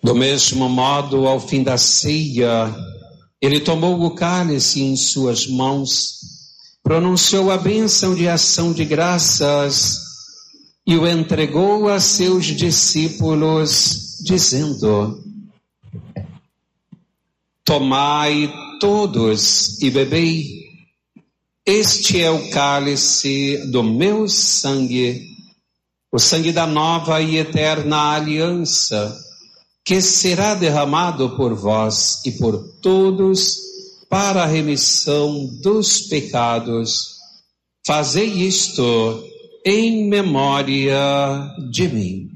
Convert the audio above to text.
Do mesmo modo, ao fim da ceia, ele tomou o cálice em suas mãos, pronunciou a bênção de ação de graças e o entregou a seus discípulos, dizendo: tomai todos e bebei, este é o cálice do meu sangue, o sangue da nova e eterna aliança, que será derramado por vós e por todos para a remissão dos pecados. Fazei isto em memória de mim.